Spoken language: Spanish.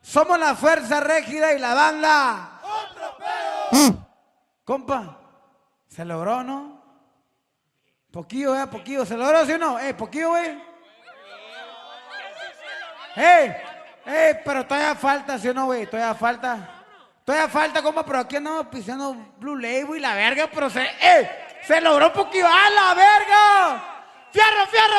Somos la fuerza rígida y la banda. ¡Otro pedo! Compa, ¿se logró, no? Poquillo, poquillo. ¿Se logró, sí o no? Poquillo, güey. Pero todavía falta, ¿sí o no, güey? Todavía falta, compa, pero aquí andamos pisando Blue Label y la verga, pero se logró poquillo. ¡A la verga! ¡Fierro, fierro!